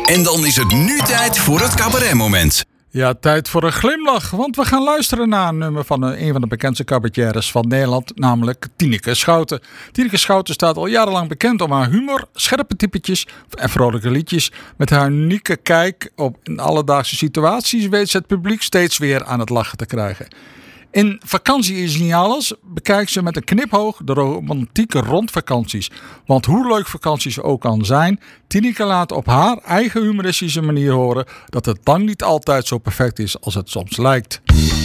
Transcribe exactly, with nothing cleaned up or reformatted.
En dan is het nu tijd voor het cabaretmoment. Ja, tijd voor een glimlach, want we gaan luisteren naar een nummer van een van de bekendste cabaretières van Nederland, namelijk Tineke Schouten. Tineke Schouten staat al jarenlang bekend om haar humor, scherpe typetjes en vrolijke liedjes. Met haar unieke kijk op alledaagse situaties weet ze het publiek steeds weer aan het lachen te krijgen. In Vakantie is niet alles bekijkt ze met een knipoog de romantieke rondvakanties. Want hoe leuk vakanties ook kan zijn, Tineke laat op haar eigen humoristische manier horen dat het lang niet altijd zo perfect is als het soms lijkt.